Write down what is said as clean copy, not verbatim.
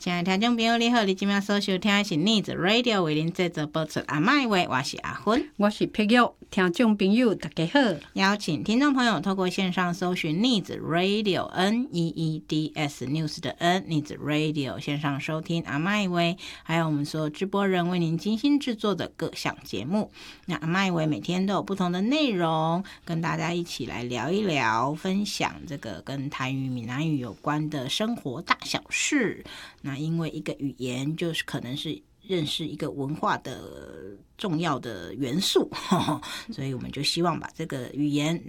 亲爱的听众朋友你好，你今麦所收听的是 Needs Radio 为您制作播出阿麦话，我是阿芬， 我是碧玉。听众朋友大家好， 邀请听众朋友透过线上搜寻 Needs Radio NEEDS News 的 N Needs Radio 线上收听阿麦话，还有我们所有直播人为您精心制作的各项节目。那阿麦话每天都有不同的内容，跟大家一起来聊一聊，分享这个跟台语、闽南语有关的生活大小事。那因为一个语言就是可能是认识一个文化的重要的元素，所以我们就希望把这个语言